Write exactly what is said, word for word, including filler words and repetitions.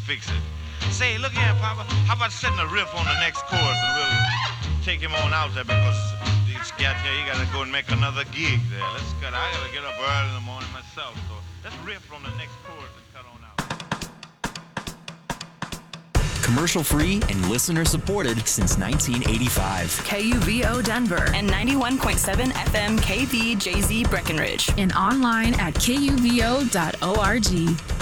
fix it. Say, look here, Papa, how about setting a riff on the next chorus and we'll take him on out there because he's got here, he gotta go and make another gig there. Let's cut, I gotta get up early in the morning myself, so let's riff on the next chorus and cut on out. Commercial free and listener supported since nineteen eighty-five. K U V O Denver and ninety-one point seven F M K V J Z Breckenridge. And online at K U V O dot org.